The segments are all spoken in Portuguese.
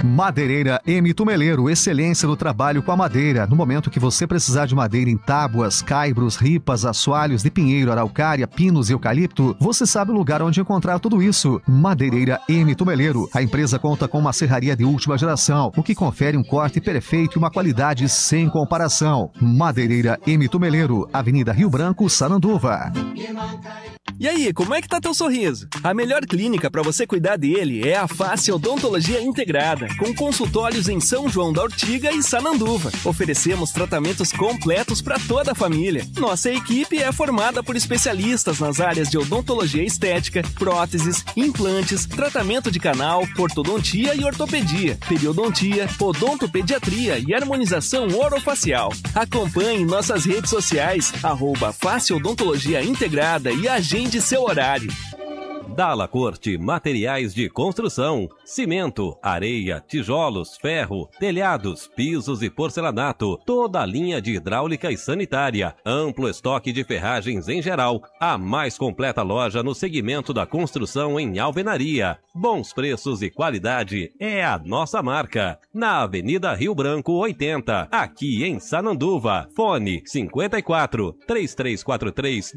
Madeireira M. Tumeleiro, excelência no trabalho com a madeira. No momento que você precisar de madeira em tábuas, caibros, ripas, assoalhos de pinheiro, araucária, pinos e eucalipto, você sabe o lugar onde encontrar tudo isso. Madeireira M. Tumeleiro. A empresa conta com uma serraria de última geração, o que confere um corte perfeito e uma qualidade sem comparação. Madeireira M. Tumeleiro, Avenida Rio Branco, Sananduva. E aí, como é que tá teu sorriso? A melhor clínica para você cuidar dele é a Face Odontologia Integrada, com consultórios em São João da Ortiga e Sananduva. Oferecemos tratamentos completos para toda a família. Nossa equipe é formada por especialistas nas áreas de odontologia estética, próteses, implantes, tratamento de canal, ortodontia e ortopedia, periodontia, odontopediatria e harmonização orofacial. Acompanhe nossas redes sociais, @Face Odontologia Integrada e agende seu horário. Dalla Corte Materiais de Construção, cimento, areia, tijolos, ferro, telhados, pisos e porcelanato, toda a linha de hidráulica e sanitária, amplo estoque de ferragens em geral, a mais completa loja no segmento da construção em alvenaria. Bons preços e qualidade é a nossa marca. Na Avenida Rio Branco 80, aqui em Sananduva. Fone 54 3343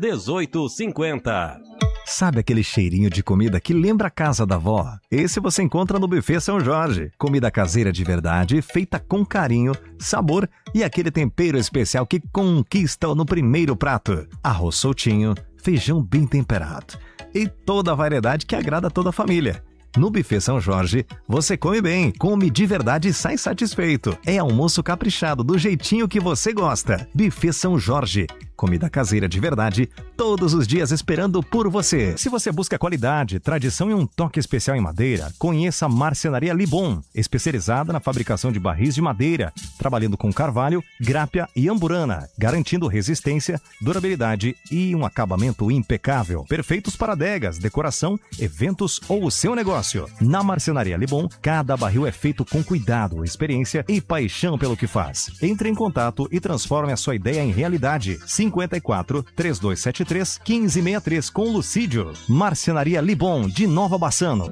1850. Sabe aquele cheirinho de comida que lembra a casa da avó? Esse você encontra no Buffet São Jorge. Comida caseira de verdade, feita com carinho, sabor e aquele tempero especial que conquista no primeiro prato. Arroz soltinho, feijão bem temperado e toda a variedade que agrada a toda a família. No Buffet São Jorge, você come bem, come de verdade e sai satisfeito. É almoço caprichado, do jeitinho que você gosta. Buffet São Jorge. Comida caseira de verdade, todos os dias esperando por você. Se você busca qualidade, tradição e um toque especial em madeira, conheça a Marcenaria Libon, especializada na fabricação de barris de madeira, trabalhando com carvalho, grápia e amburana, garantindo resistência, durabilidade e um acabamento impecável. Perfeitos para adegas, decoração, eventos ou o seu negócio. Na Marcenaria Libon, cada barril é feito com cuidado, experiência e paixão pelo que faz. Entre em contato e transforme a sua ideia em realidade. 54 3273 1563 com Lucídio. Marcenaria Libon de Nova Bassano.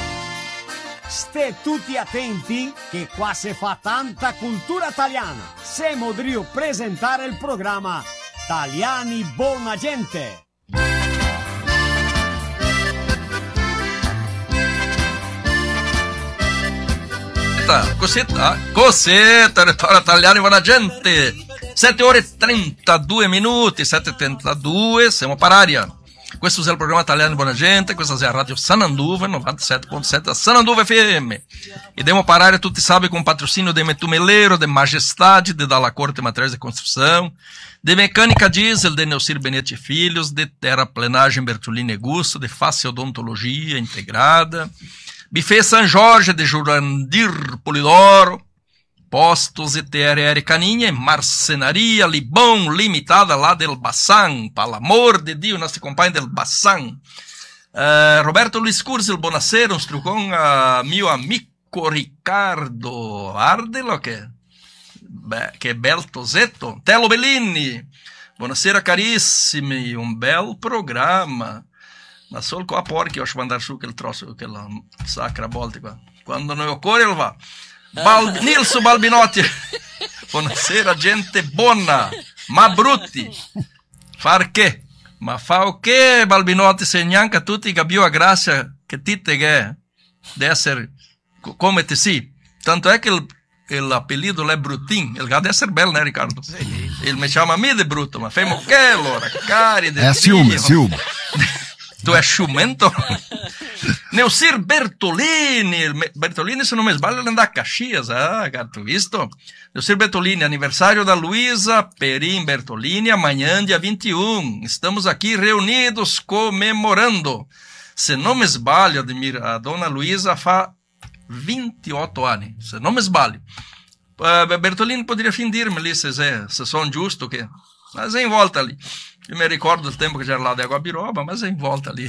Ste tutti attenti che qua se fa tanta cultura italiana. Siamo Drio presentare il programma Italiani Buona Gente. Cosetta, restauro italiano buona gente. 7 ore e 32 minuti, 7h32, siamo per aria. Questo è il programma Italiano Buona Gente, questa è la radio Sananduva, 97.7 da Sananduva FM. E demo per aria, tutti sabem, com patrocínio de Metumeleiro, de Majestade, de Dalla Corte Materiais de Construção, de Mecânica Diesel, de Neucir Benetti Filhos, de Terraplenagem Bertolini e Gusto, de Face Odontologia Integrada, Buffet São Jorge, de Jurandir Polidoro, Postos e TRR Caninha, Marcenaria Libon Limitada lá del Bassan, pelo amor de Dio, nosso companheiro del Bassan. Roberto Luiz Cursil, buonasera, un strucon a mio amico Riccardo Ardelo, che bel tosetto. Telo Bellini, buonasera carissimi, un bel programma. Ma solo com a porca io acho mandar su aquele troço, aquela sacra volta qua. Quando non occorre ele va. Nilson Balbinotti, buonasera gente buona, ma brutti, far che? Ma fa o che Balbinotti se neanche tutti capiu a grazia che ti te è di essere come te si, tanto è che il apelido è Brutin, il deve essere bello, né Riccardo? Ele me chama a me de brutto, ma femo che allora, cari de ciúme. Tu è ciumento? Neucir Bertolini, se não me sbaglio, ele anda a Caxias, cara, tu visto? Neucir Bertolini, aniversário da Luísa Perim Bertolini, amanhã, dia 21. Estamos aqui reunidos comemorando. Se não me sbaglio, Ademir, a dona Luísa fa 28 anni, se non mi sbaglio. Bertolini poderia findir-me lì se sono giusto, che... mas é em volta ali. Eu me ricordo do tempo que já era lá de Aguabiroba, mas é em volta ali.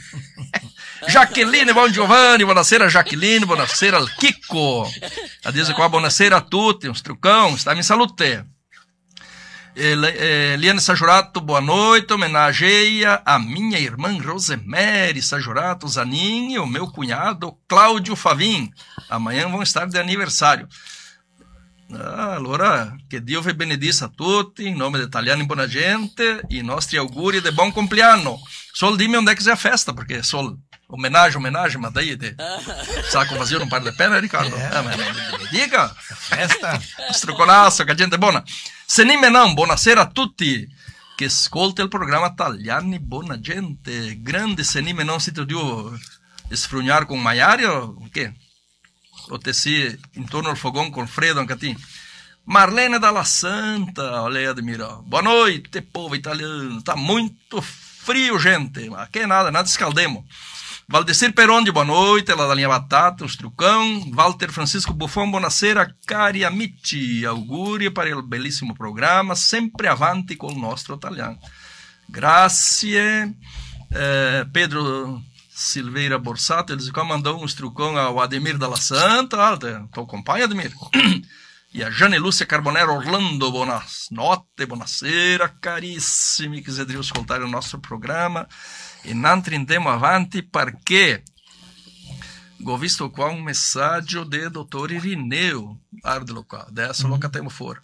Jaqueline, buon Giovanni, buonasera Jaqueline, buonasera al Kiko. Adesso qua, buonasera a tutti, un strucão, sta in salute. Eliane Sajurato, boa noite. Homenageia a minha irmã Rosemary Sajurato Zanin e o meu cunhado Cláudio Favim. Amanhã vão estar de aniversário. Allora, che Dio vi benedica a tutti, in nome di Italiani Buona Gente, i nostri auguri di buon compleanno. Sol, dimmi onde é que é a festa, porque Sol, homenagem, mas daí de saco vazio não para de pé, né, Ricardo? Mas me diga. Festa. Struconasso, che a gente è buona. Senime não, buonasera a tutti che ascolta il programma Italiani Buona Gente. Grande Senime não, se tu deu esfrunhar com Maiari ou o quê? O teci em torno ao fogão com Fredo, anche a ti. Marlene Dalla Santa, olha aí, Admira. Boa noite, povo italiano. Tá muito frio, gente. Mas que nada escaldemos. Valdecir Perondi, boa noite. Lá da linha Batata, os Trucão. Walter Francisco Buffon, buonasera. Cari amici, auguri para o belíssimo programa. Sempre avanti com o nosso italiano. Grazie. Pedro Silveira Borsato, eles mandou um trucão ao Ademir Dalla Santa, tu acompanha, Ademir? E a Jane Lúcia Carbonero Orlando, buonanotte, buonasera, carissimi, che desideriam ascoltare o nostro programma, e non andiamo avanti perché ho visto qua un messaggio del dottor Irineu, guardalo qua, adesso lo cattiamo fuori.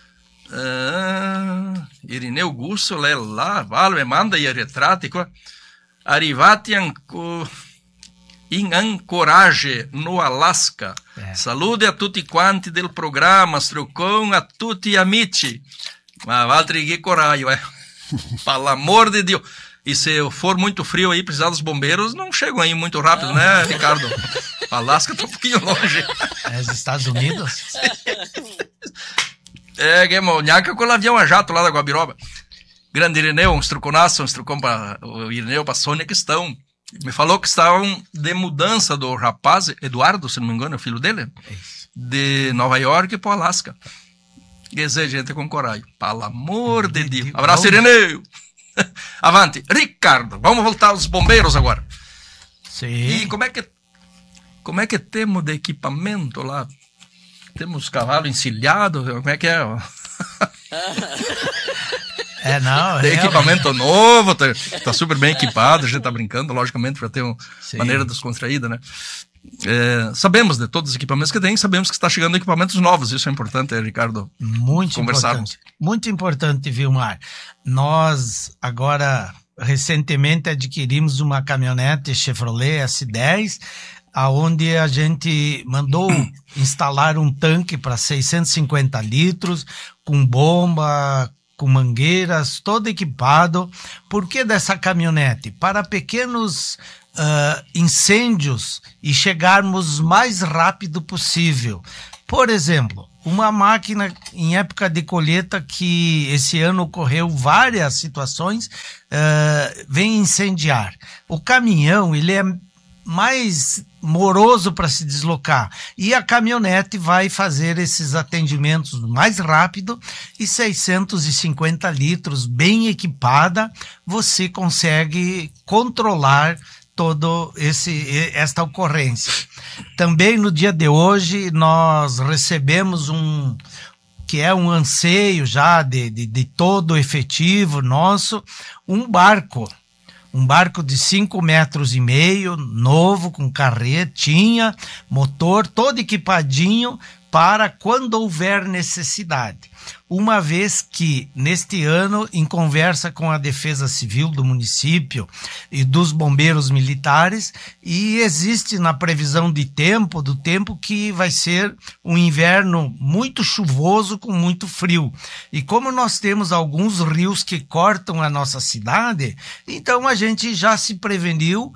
Irineu Gusso, lei là, vale, manda i ritratti qua. Arrivati in Anchorage, no Alasca. Salude a tutti quanti del programma, Strucão, a tutti amici. Ma Valtteri, que coragem, pelo amor de Deus. E se for muito frio aí, precisar dos bombeiros, não chegam aí muito rápido, né, Ricardo? Alasca tá um pouquinho longe. Os Estados Unidos? Que monhaca com o avião a jato lá da Guabiroba. Grande Irineu, um truconaço, para o Irineu, para a Sônia, que estão. Me falou que estavam de mudança do rapaz, Eduardo, se não me engano, é o filho dele, de Nova York para o Alasca. Quer dizer, gente com coragem. Pelo amor de Deus. Abraço, Irineu. Avante. Ricardo, vamos voltar aos bombeiros agora. Sim. E como é que temos de equipamento lá? Temos cavalo encilhado? Como é que é? Tem equipamento novo, tá super bem equipado, a gente tá brincando, logicamente, para ter uma maneira descontraída, né? Sabemos de todos os equipamentos que tem, sabemos que está chegando equipamentos novos, isso é importante, Ricardo. Muito importante. Muito importante, Vilmar. Nós, agora, recentemente adquirimos uma caminhonete Chevrolet S10, aonde a gente mandou instalar um tanque para 650 litros, com bomba, com mangueiras, todo equipado. Por que dessa caminhonete? Para pequenos incêndios e chegarmos mais rápido possível. Por exemplo, uma máquina em época de colheita, que esse ano ocorreu várias situações, vem incendiar. O caminhão, ele é mais moroso para se deslocar, e a caminhonete vai fazer esses atendimentos mais rápido, e 650 litros bem equipada, você consegue controlar todo esta ocorrência. Também no dia de hoje nós recebemos que é um anseio já de todo o efetivo nosso, um barco de 5,5 metros, novo, com carretinha, motor, todo equipadinho, para quando houver necessidade. Uma vez que, neste ano, em conversa com a Defesa Civil do município e dos bombeiros militares, e existe na previsão do tempo que vai ser um inverno muito chuvoso com muito frio. E como nós temos alguns rios que cortam a nossa cidade, então a gente já se preveniu.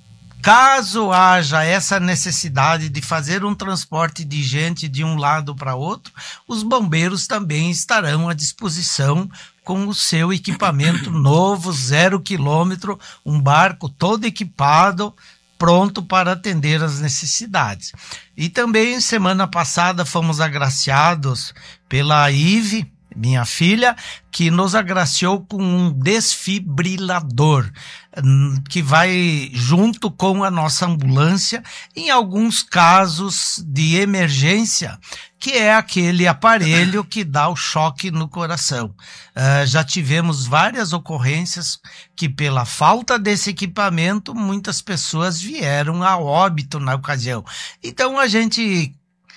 Caso haja essa necessidade de fazer um transporte de gente de um lado para outro, os bombeiros também estarão à disposição com o seu equipamento novo, 0 quilômetro, um barco todo equipado, pronto para atender as necessidades. E também, semana passada, fomos agraciados pela Ive, minha filha, que nos agraciou com um desfibrilador, que vai junto com a nossa ambulância em alguns casos de emergência, que é aquele aparelho que dá o choque no coração. Já tivemos várias ocorrências que, pela falta desse equipamento, muitas pessoas vieram a óbito na ocasião. Então, a gente,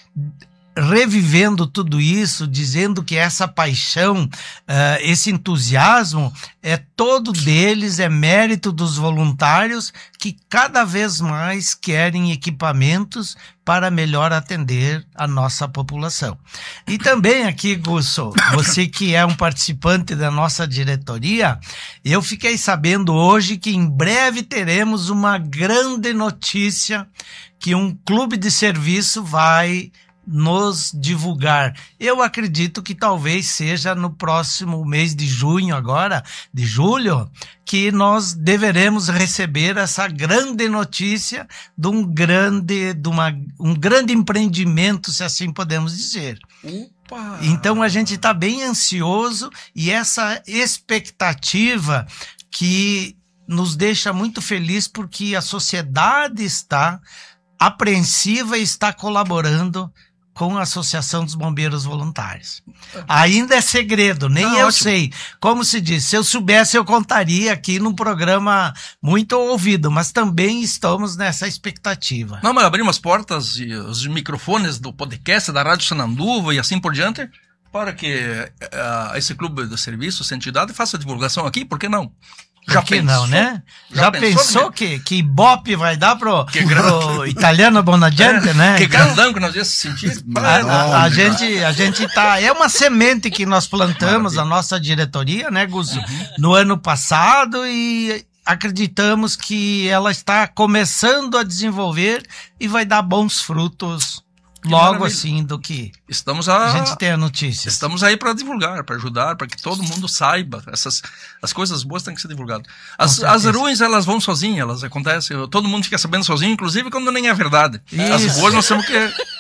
revivendo tudo isso, dizendo que essa paixão, esse entusiasmo, todo deles, é mérito dos voluntários que cada vez mais querem equipamentos para melhor atender a nossa população. E também aqui, Gusso, você que é um participante da nossa diretoria, eu fiquei sabendo hoje que em breve teremos uma grande notícia que um clube de serviço vai nos divulgar. Eu acredito que talvez seja no próximo mês de junho agora, de julho, que nós deveremos receber essa grande notícia de um grande empreendimento, se assim podemos dizer. Opa! Então a gente está bem ansioso e essa expectativa que nos deixa muito feliz porque a sociedade está apreensiva e está colaborando com a Associação dos Bombeiros Voluntários. Ainda é segredo, nem eu sei. Como se diz, se eu soubesse eu contaria aqui num programa muito ouvido, mas também estamos nessa expectativa. Não, mas abrimos as portas e os microfones do podcast da Rádio Sananduva e assim por diante, para que esse clube de serviço, essa entidade, faça divulgação aqui, por que não? Por que não, né? Já pensou que Ibope vai dar pro italiano Bonagente, né? Que grandão que nós ia se sentir. A gente tá... É uma semente que nós plantamos, a nossa diretoria, né, Guzo? No ano passado e acreditamos que ela está começando a desenvolver e vai dar bons frutos logo assim do que a gente tem a notícia. Estamos aí para divulgar, para ajudar, para que todo mundo saiba. As coisas boas têm que ser divulgadas. As ruins, elas vão sozinhas, elas acontecem. Todo mundo fica sabendo sozinho, inclusive quando nem é verdade. As boas nós temos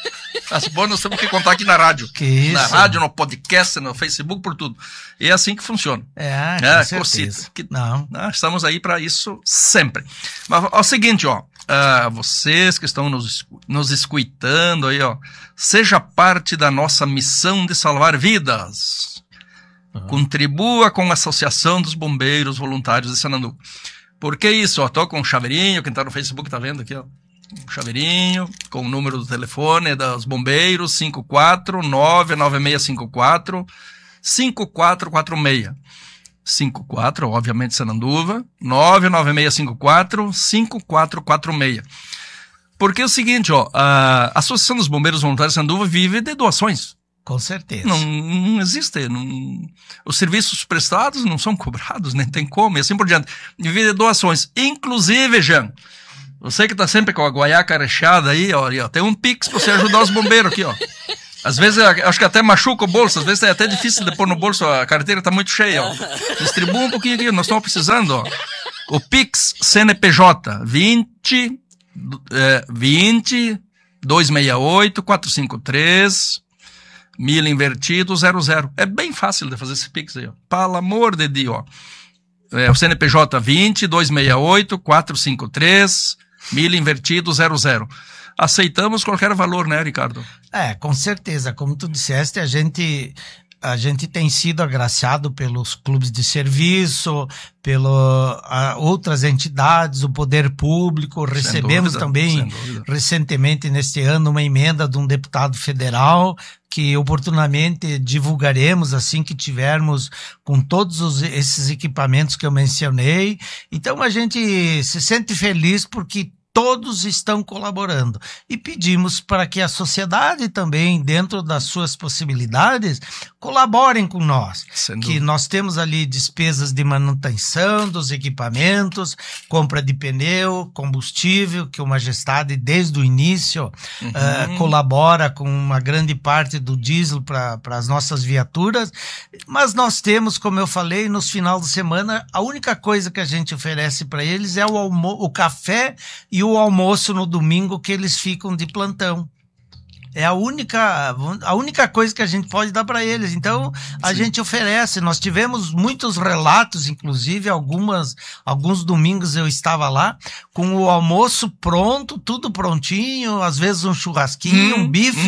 que contar aqui na rádio. Na rádio, no podcast, no Facebook, por tudo. E é assim que funciona. Com certeza. Estamos aí para isso sempre. Mas é o seguinte, vocês que estão nos escutando aí, seja parte da nossa missão de salvar vidas. Contribua com a Associação dos Bombeiros Voluntários de Sananduva. Por que isso? Tô com um chaveirinho, quem tá no Facebook tá vendo aqui, um chaveirinho, com o número do telefone dos bombeiros, 54996545446. 54, obviamente, Sananduva, 996545446. Porque é o seguinte, a Associação dos Bombeiros Voluntários de Sananduva vive de doações. Com certeza. Não existe. Os serviços prestados não são cobrados, nem tem como, e assim por diante. Vive de doações. Inclusive, Jean, você que tá sempre com a guaiaca recheada aí, tem um Pix pra você ajudar os bombeiros aqui, Às vezes, acho que até machuca o bolso, às vezes é até difícil de pôr no bolso, a carteira tá muito cheia, Distribua um pouquinho aqui, nós estamos precisando, O Pix CNPJ, 20 268 453 1000 invertido 00. É bem fácil de fazer esse Pix aí, Pelo amor de Deus, o CNPJ 20 268 453 1000 invertido 00. Aceitamos qualquer valor, né, Ricardo? Com certeza. Como tu disseste, a gente tem sido agraciado pelos clubes de serviço, outras entidades, o poder público. Recebemos também, recentemente, neste ano, uma emenda de um deputado federal que oportunamente divulgaremos assim que tivermos com todos esses equipamentos que eu mencionei. Então, a gente se sente feliz porque todos estão colaborando e pedimos para que a sociedade também, dentro das suas possibilidades, colaborem com nós, que nós temos ali despesas de manutenção dos equipamentos, compra de pneu, combustível, que o Majestade desde o início colabora com uma grande parte do diesel para as nossas viaturas, mas nós temos, como eu falei, nos final de semana, a única coisa que a gente oferece para eles é o café e o almoço no domingo que eles ficam de plantão. É a única coisa que a gente pode dar para eles. Então, a gente oferece. Nós tivemos muitos relatos, inclusive alguns domingos eu estava lá, com o almoço pronto, tudo prontinho, às vezes um churrasquinho, um bife,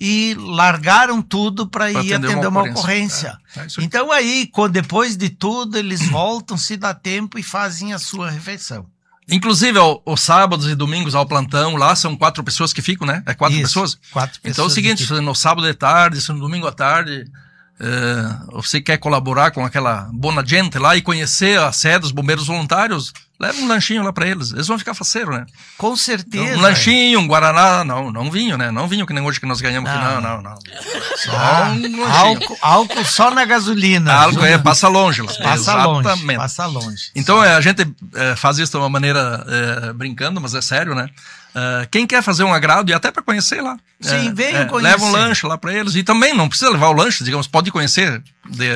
e largaram tudo para ir atender uma ocorrência. Então aí, depois de tudo, eles voltam, se dá tempo e fazem a sua refeição. Inclusive, os sábados e domingos ao plantão, lá são 4 pessoas que ficam, né? É 4 pessoas? 4 pessoas. Então é o seguinte, no sábado de tarde, no domingo à tarde, você quer colaborar com aquela bona gente lá e conhecer a sede dos bombeiros voluntários, leva um lanchinho lá pra eles. Eles vão ficar faceiros, né? Com certeza. Um lanchinho, um guaraná, não vinho, né? Não vinho que nem hoje que nós ganhamos aqui, não. Só um lanchinho. Álcool só na gasolina. Álcool passa longe lá. Passa longe. Então a gente faz isso de uma maneira brincando, mas é sério, né? Quem quer fazer um agrado e até para conhecer lá. Sim, venham conhecer. Leva um lanche lá para eles. E também não precisa levar o lanche, digamos, pode conhecer.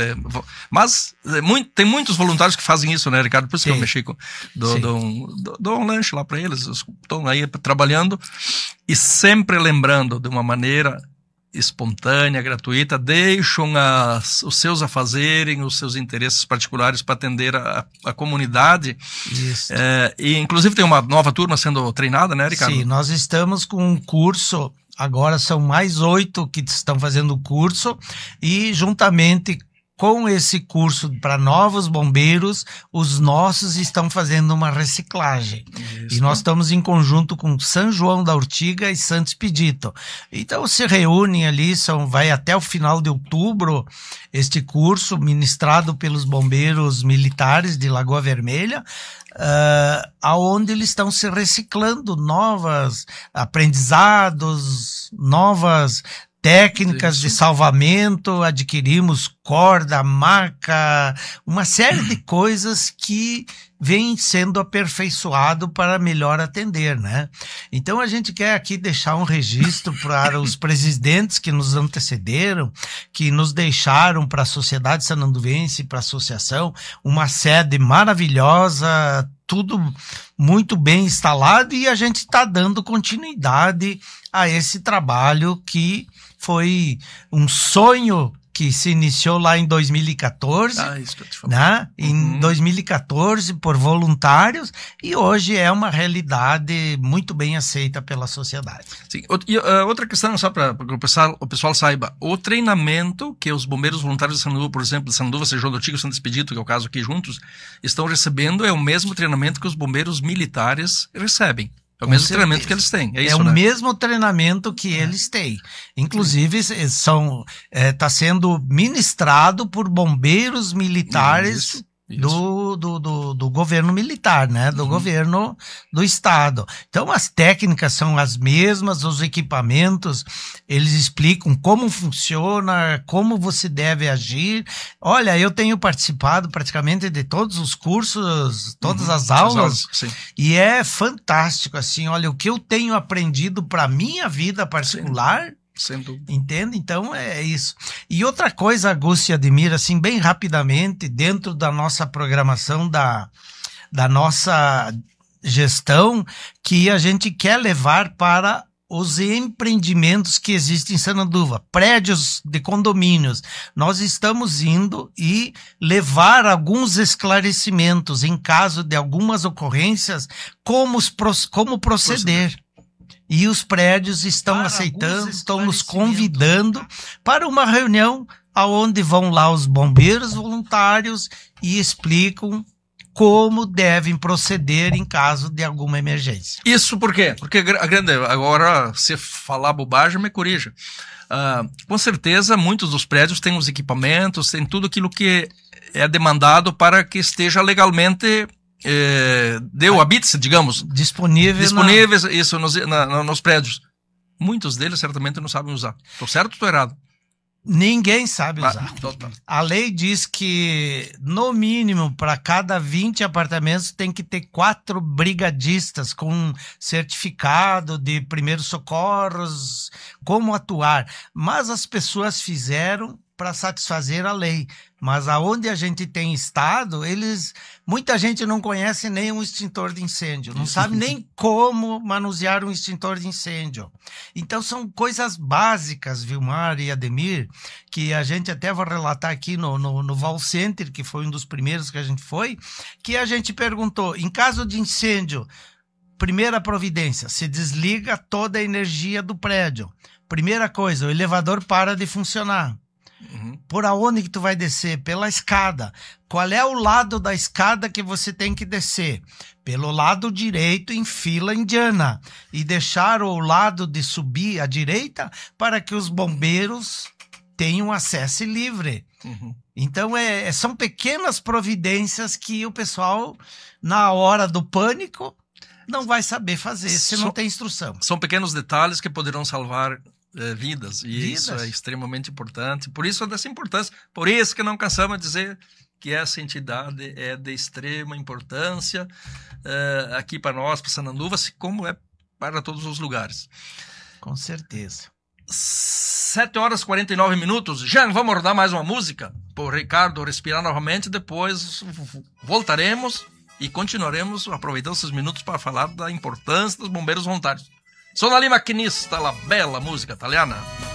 Mas tem muitos voluntários que fazem isso, né, Ricardo? Por isso que eu mexi com. Dou um lanche lá para eles. Estão aí trabalhando e sempre lembrando de uma maneira espontânea, gratuita, deixam os seus afazerem, os seus interesses particulares para atender a comunidade. Isso. E inclusive tem uma nova turma sendo treinada, né, Ricardo? Sim, nós estamos com um curso, agora são mais 8 que estão fazendo o curso, e juntamente com esse curso para novos bombeiros, os nossos estão fazendo uma reciclagem. Isso. E nós estamos em conjunto com São João da Ortiga e Santo Expedito. Então se reúnem ali, vai até o final de outubro, este curso ministrado pelos bombeiros militares de Lagoa Vermelha, aonde eles estão se reciclando, novos aprendizados, novas técnicas de salvamento, adquirimos corda, maca, uma série de coisas que vem sendo aperfeiçoado para melhor atender, né? Então a gente quer aqui deixar um registro para os presidentes que nos antecederam, que nos deixaram para a sociedade sananduvense, para a associação, uma sede maravilhosa, tudo muito bem instalado, e a gente está dando continuidade a esse trabalho que foi um sonho que se iniciou lá em 2014, isso que eu te falei. Né? Em 2014 por voluntários, e hoje é uma realidade muito bem aceita pela sociedade. Sim. E outra questão, só para que o pessoal saiba, o treinamento que os bombeiros voluntários de Sananduva, por exemplo, de Sananduva, São João do Ortiga e Santo Expedito, que é o caso aqui juntos, estão recebendo é o mesmo treinamento que os bombeiros militares recebem. É o mesmo treinamento que eles têm, é isso, né? É o mesmo treinamento que eles têm. Inclusive, está sendo ministrado por bombeiros militares Isso. do governo militar, né? Do governo do estado. Então as técnicas são as mesmas, os equipamentos, eles explicam como funciona, como você deve agir. Olha, eu tenho participado praticamente de todos os cursos, todas as aulas, e é fantástico, assim, olha, o que eu tenho aprendido para minha vida particular. Sem dúvida. Entende? Então é isso. E outra coisa, Augusto e Ademir, assim, bem rapidamente, dentro da nossa programação, da nossa gestão, que a gente quer levar para os empreendimentos que existem em Sananduva, prédios de condomínios. Nós estamos indo e levar alguns esclarecimentos em caso de algumas ocorrências, como proceder. E os prédios estão aceitando, estão nos convidando para uma reunião onde vão lá os bombeiros voluntários e explicam como devem proceder em caso de alguma emergência. Isso por quê? Porque agora, se falar bobagem, me corrija. Com certeza, muitos dos prédios têm os equipamentos, tem tudo aquilo que é demandado para que esteja legalmente... deu habite-se, digamos, disponíveis isso nos prédios. Muitos deles certamente não sabem usar. Estou certo ou estou errado? Ninguém sabe usar. A lei diz que, no mínimo, para cada 20 apartamentos tem que ter 4 brigadistas com certificado de primeiros socorros, como atuar. Mas as pessoas fizeram para satisfazer a lei. Mas aonde a gente tem estado, muita gente não conhece nem um extintor de incêndio, não sabe nem como manusear um extintor de incêndio. Então são coisas básicas, Vilmar e Ademir, que a gente até vai relatar aqui no Val Center, que foi um dos primeiros que a gente foi, que a gente perguntou, em caso de incêndio, primeira providência, se desliga toda a energia do prédio. Primeira coisa, o elevador para de funcionar. Por aonde que tu vai descer? Pela escada. Qual é o lado da escada que você tem que descer? Pelo lado direito, em fila indiana. E deixar o lado de subir à direita para que os bombeiros tenham acesso livre. Então, são pequenas providências que o pessoal, na hora do pânico, não vai saber fazer se não tem instrução. São pequenos detalhes que poderão salvar vidas, e isso é extremamente importante. Por isso é dessa importância. Por isso que não cansamos de dizer que essa entidade é de extrema importância aqui para nós, para Sananduva, assim como é para todos os lugares. Com certeza. 7h49. Jean, vamos rodar mais uma música? Por Ricardo respirar novamente, depois voltaremos e continuaremos aproveitando esses minutos para falar da importância dos bombeiros voluntários. Sono Ali Maquinista, la bella música italiana.